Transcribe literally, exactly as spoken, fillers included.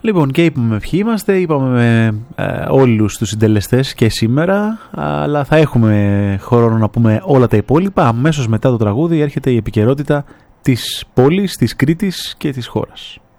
Λοιπόν, και είπαμε ποιοι είμαστε, είπαμε με ε, όλους τους συντελεστές και σήμερα, αλλά θα έχουμε χρόνο να πούμε όλα τα υπόλοιπα. Αμέσως μετά το τραγούδι έρχεται η επικαιρότητα της πόλης, της Κρήτης και της χώρας.